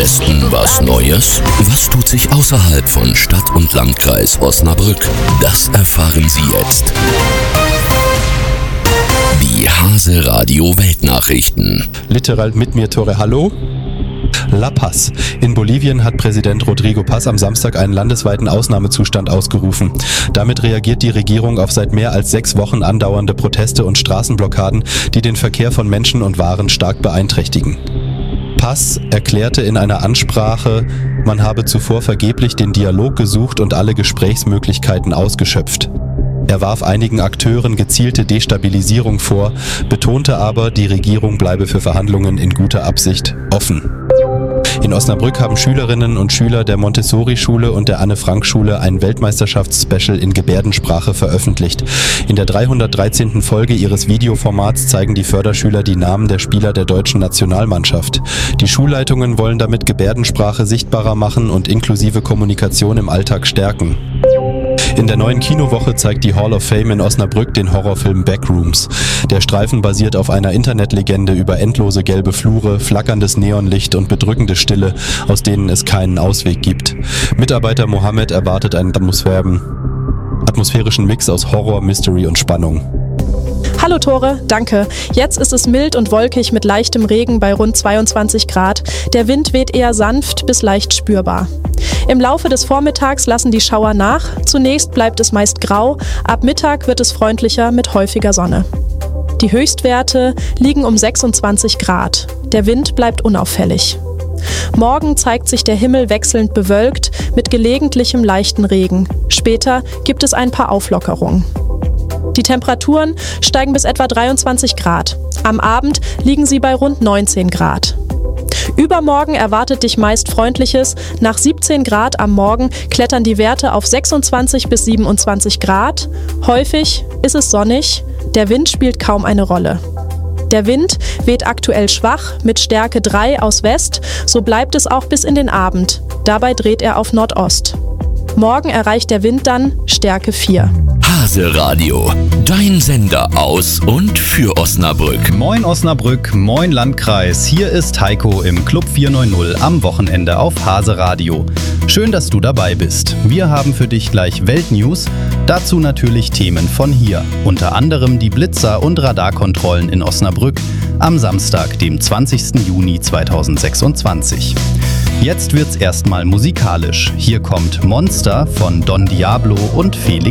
Westen was Neues? Was tut sich außerhalb von Stadt und Landkreis Osnabrück? Das erfahren Sie jetzt. Die Hase Radio Weltnachrichten. Literal mit mir, Tore, hallo. La Paz. In Bolivien hat Präsident Rodrigo Paz am Samstag einen landesweiten Ausnahmezustand ausgerufen. Damit reagiert die Regierung auf seit mehr als 6 Wochen andauernde Proteste und Straßenblockaden, die den Verkehr von Menschen und Waren stark beeinträchtigen. Paz erklärte in einer Ansprache, man habe zuvor vergeblich den Dialog gesucht und alle Gesprächsmöglichkeiten ausgeschöpft. Er warf einigen Akteuren gezielte Destabilisierung vor, betonte aber, die Regierung bleibe für Verhandlungen in guter Absicht offen. In Osnabrück haben Schülerinnen und Schüler der Montessori-Schule und der Anne-Frank-Schule ein Weltmeisterschaftsspecial in Gebärdensprache veröffentlicht. In der 313. Folge ihres Videoformats zeigen die Förderschüler die Namen der Spieler der deutschen Nationalmannschaft. Die Schulleitungen wollen damit Gebärdensprache sichtbarer machen und inklusive Kommunikation im Alltag stärken. In der neuen Kinowoche zeigt die Hall of Fame in Osnabrück den Horrorfilm Backrooms. Der Streifen basiert auf einer Internetlegende über endlose gelbe Flure, flackerndes Neonlicht und bedrückende Stille, aus denen es keinen Ausweg gibt. Mitarbeiter Mohammed erwartet einen atmosphärischen Mix aus Horror, Mystery und Spannung. Hallo Tore, danke. Jetzt ist es mild und wolkig mit leichtem Regen bei rund 22 Grad. Der Wind weht eher sanft bis leicht spürbar. Im Laufe des Vormittags lassen die Schauer nach. Zunächst bleibt es meist grau, ab Mittag wird es freundlicher mit häufiger Sonne. Die Höchstwerte liegen um 26 Grad. Der Wind bleibt unauffällig. Morgen zeigt sich der Himmel wechselnd bewölkt mit gelegentlichem leichten Regen. Später gibt es ein paar Auflockerungen. Die Temperaturen steigen bis etwa 23 Grad. Am Abend liegen sie bei rund 19 Grad. Übermorgen erwartet dich meist Freundliches. Nach 17 Grad am Morgen klettern die Werte auf 26 bis 27 Grad. Häufig ist es sonnig. Der Wind spielt kaum eine Rolle. Der Wind weht aktuell schwach mit Stärke 3 aus West. So bleibt es auch bis in den Abend. Dabei dreht er auf Nordost. Morgen erreicht der Wind dann Stärke 4. Hase Radio, dein Sender aus und für Osnabrück. Moin Osnabrück, moin Landkreis. Hier ist Heiko im Club 490 am Wochenende auf Hase Radio. Schön, dass du dabei bist. Wir haben für dich gleich Weltnews. Dazu natürlich Themen von hier. Unter anderem die Blitzer- und Radarkontrollen in Osnabrück am Samstag, dem 20. Juni 2026. Jetzt wird's erstmal musikalisch. Hier kommt Monster von Don Diablo und Felix